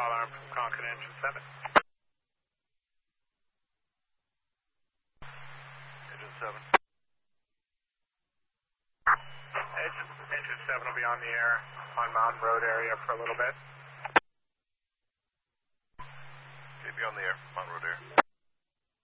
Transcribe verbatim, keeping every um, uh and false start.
alarm from Concord Engine seven. Engine seven. Engine, engine seven will be on the air on Mountain Road area for a little bit. Okay, be on the air, Mountain Road area.